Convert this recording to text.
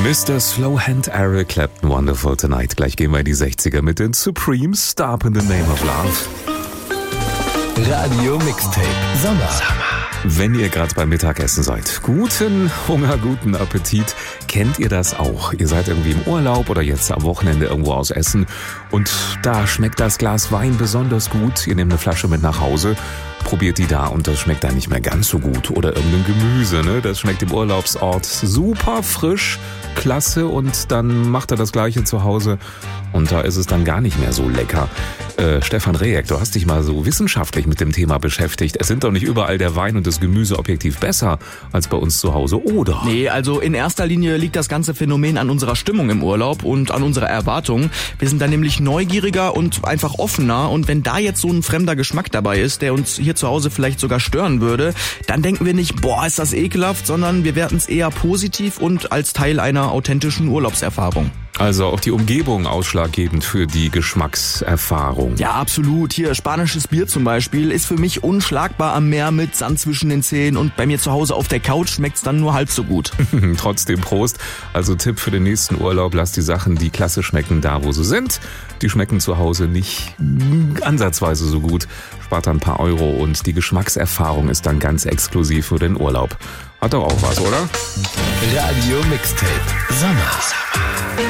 Mr. Slowhand, Eric Clapton, Wonderful Tonight. Gleich gehen wir in die 60er mit den Supremes, Stop in the Name of Love. Radio Mixtape Sommer. Wenn ihr gerade beim Mittagessen seid, guten Hunger, guten Appetit. Kennt ihr das auch? Ihr seid irgendwie im Urlaub oder jetzt am Wochenende irgendwo aus Essen und da schmeckt das Glas Wein besonders gut. Ihr nehmt eine Flasche mit nach Hause, probiert die da und das schmeckt dann nicht mehr ganz so gut. Oder irgendein Gemüse, ne? Das schmeckt im Urlaubsort super frisch, klasse und dann macht er das Gleiche zu Hause und da ist es dann gar nicht mehr so lecker. Stefan Rehek, du hast dich mal so wissenschaftlich mit dem Thema beschäftigt. Es sind doch nicht überall der Wein und das Gemüse objektiv besser als bei uns zu Hause, oder? Nee, also in erster Linie liegt das ganze Phänomen an unserer Stimmung im Urlaub und an unserer Erwartung. Wir sind da nämlich neugieriger und einfach offener und wenn da jetzt so ein fremder Geschmack dabei ist, der uns hier zu Hause vielleicht sogar stören würde, dann denken wir nicht, boah, ist das ekelhaft, sondern wir werten es eher positiv und als Teil einer authentischen Urlaubserfahrung. Also auch die Umgebung ausschlaggebend für die Geschmackserfahrung. Ja, absolut. Hier, spanisches Bier zum Beispiel ist für mich unschlagbar am Meer mit Sand zwischen den Zähnen und bei mir zu Hause auf der Couch schmeckt's dann nur halb so gut. Trotzdem Prost. Also Tipp für den nächsten Urlaub, lasst die Sachen, die klasse schmecken, da wo sie sind. Die schmecken zu Hause nicht ansatzweise so gut. Spart dann ein paar Euro und die Geschmackserfahrung ist dann ganz exklusiv für den Urlaub. Hat doch auch was, oder? Radio Mixtape Sommer.